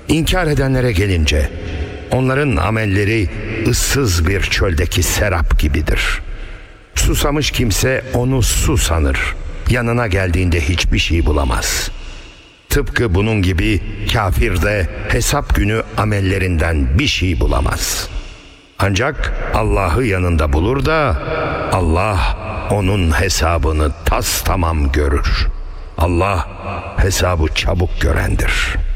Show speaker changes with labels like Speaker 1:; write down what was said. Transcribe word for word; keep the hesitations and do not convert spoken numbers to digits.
Speaker 1: İnkar edenlere gelince, onların amelleri ıssız bir çöldeki serap gibidir. Susamış kimse onu su sanır. Yanına geldiğinde hiçbir şey bulamaz. Tıpkı bunun gibi kafir de hesap günü amellerinden bir şey bulamaz. Ancak Allah'ı yanında bulur da Allah onun hesabını tas tamam görür. Allah hesabı çabuk görendir.